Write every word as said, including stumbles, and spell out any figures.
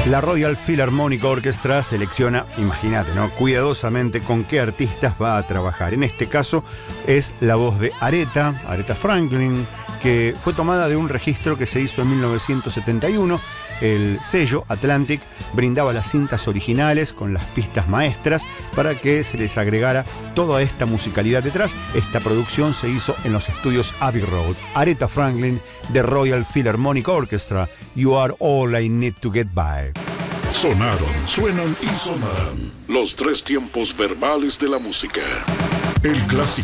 La Royal Philharmonic Orchestra selecciona, imagínate, ¿no?, cuidadosamente con qué artistas va a trabajar. En este caso es la voz de Aretha, Aretha Franklin, que fue tomada de un registro que se hizo en mil novecientos setenta y uno. El sello Atlantic brindaba las cintas originales con las pistas maestras para que se les agregara toda esta musicalidad detrás. Esta producción se hizo en los estudios Abbey Road. Aretha Franklin, The Royal Philharmonic Orchestra, You Are All I Need to Get By. Sonaron, suenan y sonarán los tres tiempos verbales de la música. El clásico